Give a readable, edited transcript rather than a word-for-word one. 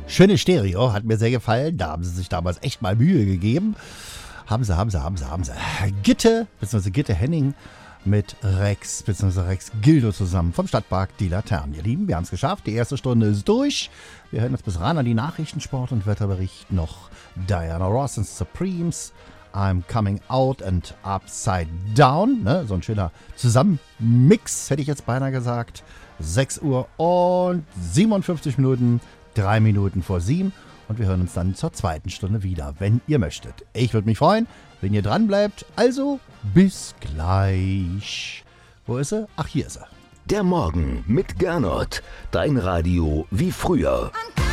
Schönes Stereo, hat mir sehr gefallen. Da haben sie sich damals echt mal Mühe gegeben. Haben sie. Gitte, beziehungsweise Gitte Henning mit Rex, beziehungsweise Rex Gildo zusammen vom Stadtpark Die Laternen. Ihr Lieben, wir haben es geschafft. Die erste Stunde ist durch. Wir hören uns bis ran an die Nachrichten, Sport und Wetterbericht. Noch Diana Ross and Supremes. I'm Coming Out and Upside Down. Ne? So ein schöner Zusammenmix, hätte ich jetzt beinahe gesagt. 6 Uhr und 57 Minuten, 3 Minuten vor 7. Und wir hören uns dann zur zweiten Stunde wieder, wenn ihr möchtet. Ich würde mich freuen, wenn ihr dran bleibt. Also, bis gleich. Wo ist sie? Ach, hier ist sie. Der Morgen mit Gernot. Dein Radio wie früher.